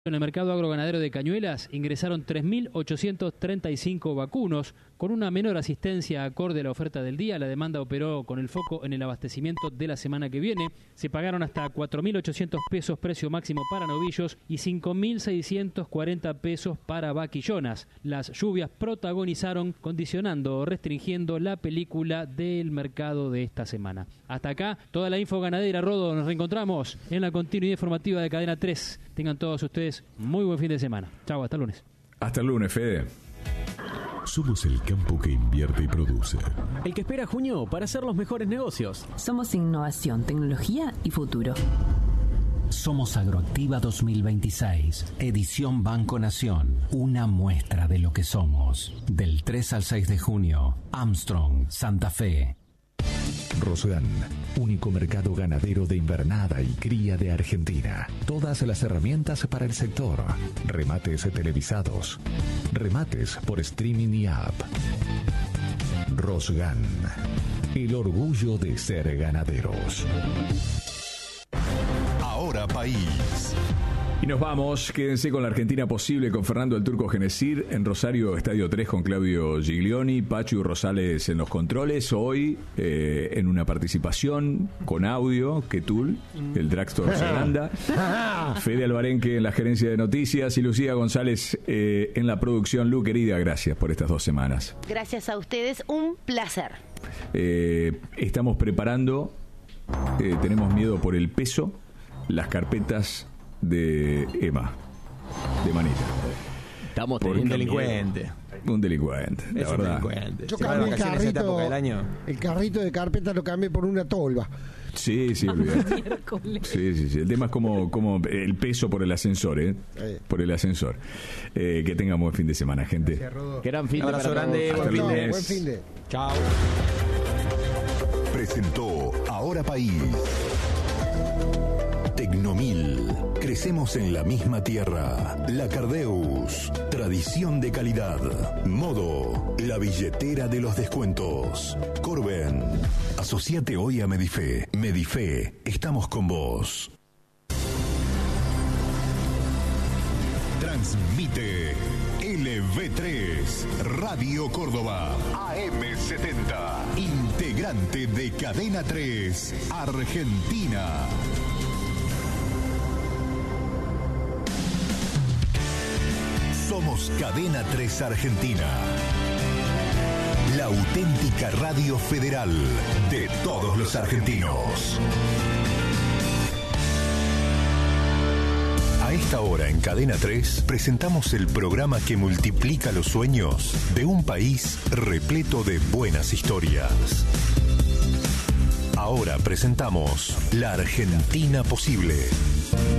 En el mercado agroganadero de Cañuelas ingresaron 3.835 vacunos, con una menor asistencia acorde a la oferta del día. La demanda operó con el foco en el abastecimiento de la semana que viene. Se pagaron hasta 4.800 pesos precio máximo para novillos y 5.640 pesos para vaquillonas. Las lluvias protagonizaron, condicionando o restringiendo la película del mercado de esta semana. Hasta acá, toda la info ganadera. Rodo, nos reencontramos en la continuidad informativa de Cadena 3. Tengan todos ustedes muy buen fin de semana. Chau, hasta el lunes. Hasta el lunes, Fede. Somos el campo que invierte y produce. El que espera junio para hacer los mejores negocios. Somos innovación, tecnología y futuro. Somos Agroactiva 2026, edición Banco Nación. Una muestra de lo que somos. Del 3 al 6 de junio, Armstrong, Santa Fe. Rosgan, único mercado ganadero de invernada y cría de Argentina. Todas las herramientas para el sector. Remates televisados. Remates por streaming y app. Rosgan, el orgullo de ser ganaderos. Ahora País. Y nos vamos, quédense con la Argentina posible con Fernando el Turco Genesir en Rosario, Estadio 3 con Claudio Giglioni, Pachu Rosales en los controles. Hoy en una participación con audio, Ketul, el Dragstore Zelanda, Fede Alvarenque en la gerencia de noticias y Lucía González en la producción. Lu, querida, gracias por estas 2 semanas. Gracias a ustedes, un placer. Estamos preparando, tenemos miedo por el peso, las carpetas de Emma, de Manita. Estamos teniendo un delincuente. Un delincuente, la verdad. Delincuente. Yo cambié el carrito de carpeta lo cambié por una tolva. Sí, olvidate. Sí. El tema es como el peso por el ascensor, por el ascensor. Que tengamos buen fin de semana, gente. Gran fin de semana. Abrazo grande. Buen fin de. Chao. Presentó Ahora País. Tecnomil. Crecemos en la misma tierra. La Cardeus. Tradición de calidad. Modo. La billetera de los descuentos. Corben. Asociate hoy a Medife. Medife. Estamos con vos. Transmite LV3 Radio Córdoba AM70. Integrante de Cadena 3 Argentina. Somos Cadena 3 Argentina. La auténtica radio federal de todos los argentinos. A esta hora en Cadena 3 presentamos el programa que multiplica los sueños de un país repleto de buenas historias. Ahora presentamos La Argentina Posible.